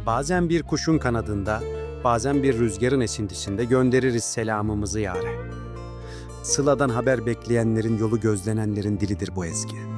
Bazen bir kuşun kanadında, bazen bir rüzgarın esintisinde göndeririz selamımızı yâre. Sıladan haber bekleyenlerin yolu gözlenenlerin dilidir bu ezgi.